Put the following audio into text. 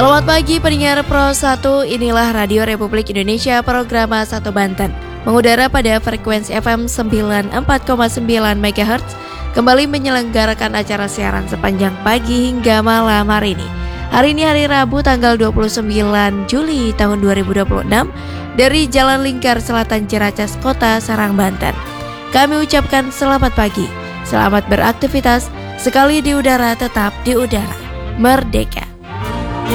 Selamat pagi pendengar Pro 1, inilah Radio Republik Indonesia program 1 Banten. Mengudara pada frekuensi FM 94,9 MHz, kembali menyelenggarakan acara siaran sepanjang pagi hingga malam hari ini. Hari ini hari Rabu tanggal 29 Juli tahun 2026 dari Jalan Lingkar Selatan Ciracas, Kota Serang, Banten. Kami ucapkan selamat pagi, selamat beraktivitas, sekali di udara tetap di udara. Merdeka!